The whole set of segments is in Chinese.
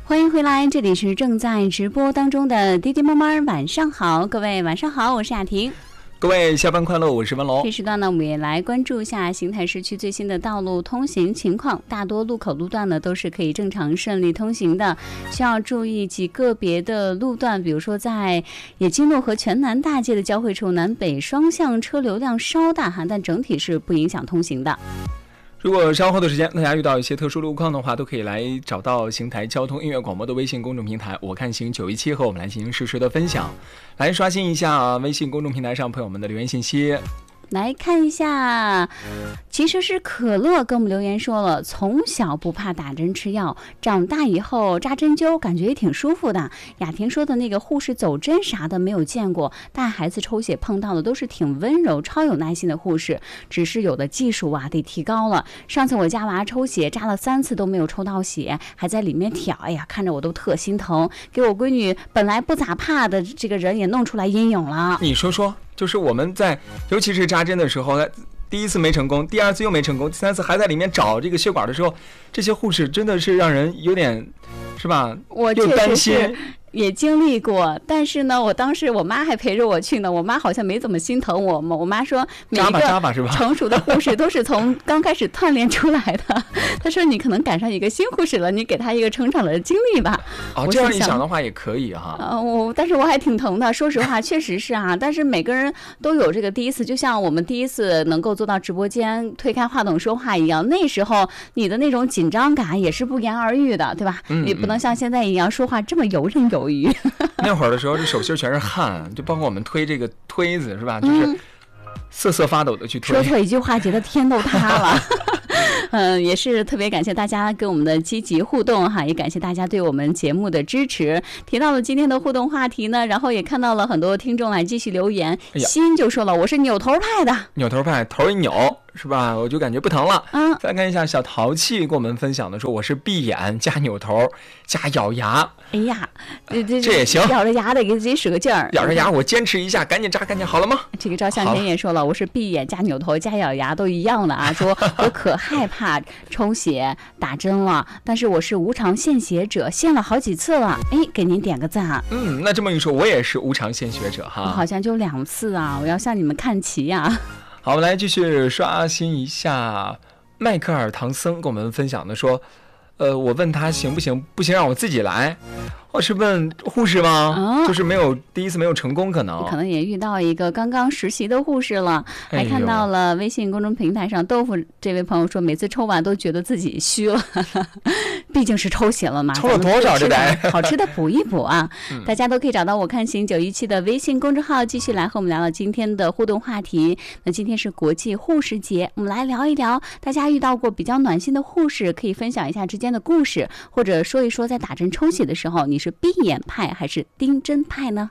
欢迎回来，这里是正在直播当中的滴滴妈妈晚上好，各位晚上好，我是雅婷。 各位下班快乐，我是文龙。 这时段呢，我们也来关注一下邢台市区最新的道路通行情况。大多路口路段呢都是可以正常顺利通行的，需要注意几个别的路段，比如说在冶金路和全南大街的交汇处，南北双向车流量稍大哈，但整体是不影响通行的。 如果稍后的时间大家遇到一些特殊路况的话，都可以来找到邢台交通音乐广播的微信公众平台，我看行917和我们来进行实时的分享，来刷新一下微信公众平台上朋友们的留言信息。 来看一下，其实是可乐跟我们留言说了，从小不怕打针吃药，长大以后扎针灸感觉也挺舒服的。雅婷说的那个护士走针啥的没有见过，带孩子抽血碰到的都是挺温柔超有耐心的护士，只是有的技术得提高了。上次我家娃抽血扎了3次都没有抽到血，还在里面挑，哎呀看着我都特心疼，给我闺女本来不咋怕的这个人也弄出来阴影了。 你说说，就是我们在尤其是扎针的时候，第1次没成功，第2次又没成功，第3次还在里面找这个血管的时候，这些护士真的是让人有点，是吧？ 我又担心。 也经历过，但是呢，我当时我妈还陪着我去呢，我妈好像没怎么心疼我嘛。我妈说每一个成熟的护士都是从刚开始锻炼出来的。她说你可能赶上一个新护士了，你给她一个成长的经历吧。 哦，这样一想的话也可以哈。 但是我还挺疼的，说实话，确实是啊。但是每个人都有这个第一次，就像我们第一次能够坐到直播间推开话筒说话一样，那时候你的那种紧张感也是不言而喻的，对吧？你不能像现在一样说话这么游刃有余。 那会儿的时候，这手心全是汗，就包括我们推这个推子是吧？就是瑟瑟发抖的去推。 说错一句话，觉得天都塌了。也是特别感谢大家跟我们的积极互动哈，也感谢大家对我们节目的支持。提到了今天的互动话题呢，然后也看到了很多听众来继续留言。心就说了，我是扭头派的， 扭头派，头一扭。是吧？我就感觉不疼了。再看一下小淘气跟我们分享的说，我是闭眼加扭头加咬牙。 哎呀， 这也行， 咬着牙得给自己使个劲儿。 咬着牙，我坚持一下，赶紧扎，赶紧好了吗？ 这个赵向天也说了，我是闭眼加扭头加咬牙都一样的啊。说我可害怕抽血打针了，但是我是无偿献血者，献了好几次了。哎，给您点个赞。 那这么一说，我也是无偿献血者哈。 我好像就2次啊，我要向你们看齐呀。 好，我们来继续刷新一下迈克尔·唐僧跟我们分享的说，我问他行不行，不行让我自己来。我是问护士吗？就是第一次没有成功，可能也遇到一个刚刚实习的护士了。还看到了微信公众平台上豆腐这位朋友说，每次抽完都觉得自己虚了，毕竟是抽血了嘛， 抽了多少这得好吃的补一补啊。大家都可以找到我看行917的微信公众号，继续来和我们聊聊今天的互动话题。那今天是国际护士节，我们来聊一聊大家遇到过比较暖心的护士，可以分享一下之间的故事，或者说一说在打针抽血的时候你是闭眼派还是盯针派呢？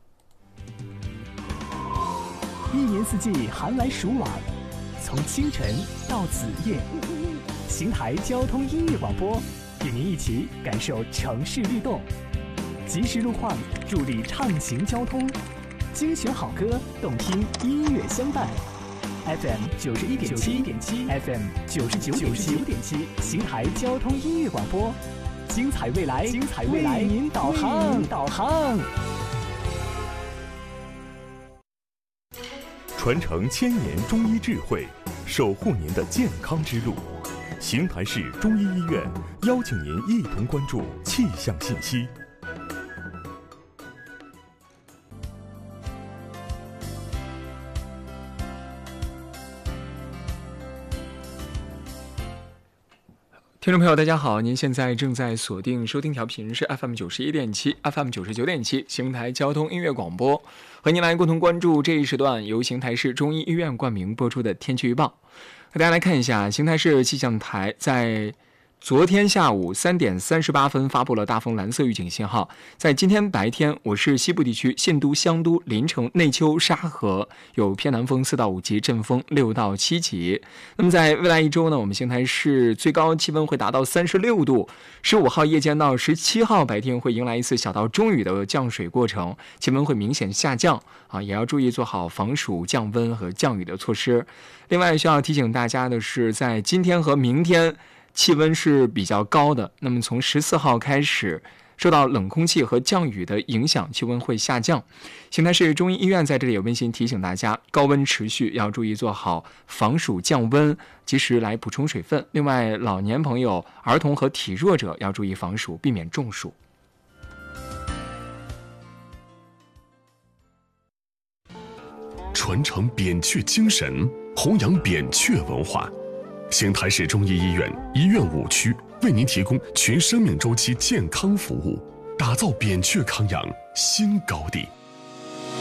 一年四季寒来暑往，从清晨到子夜，邢台交通音乐广播与您一起感受城市律动，及时路况助力畅行交通，精选好歌，动听音乐相伴。FM 91.7 FM 99.7，邢台交通音乐广播。精彩未来，为您导航。 传承1000年中医智慧，守护您的健康之路。邢台市中医医院邀请您一同关注气象信息。 听众朋友大家好，您现在正在锁定收听调频是 FM 91.7 FM 99.7邢台交通音乐广播，和您来共同关注这一时段由邢台市中医医院冠名播出的天气预报。和大家来看一下，邢台市气象台在昨天下午3点38分发布了大风蓝色预警信号。在今天白天，我市西部地区信都、香都、临城、内丘、沙河有偏南风4到5级，阵风6到7级。那么在未来一周呢，我们邢台市最高气温会达到36度，15号夜间到17号白天会迎来一次小到中雨的降水过程，气温会明显下降也要注意做好防暑降温和降雨的措施。另外需要提醒大家的是，在今天和明天气温是比较高的。那么从14号开始，受到冷空气和降雨的影响，气温会下降。邢台市中医医院在这里也温馨提醒大家，高温持续，要注意做好防暑降温，及时来补充水分。另外，老年朋友、儿童和体弱者要注意防暑，避免中暑。 传承扁鹊精神，弘扬扁鹊文化。邢台市中医医院医院5区为您提供全生命周期健康服务，打造扁鹊康养新高地。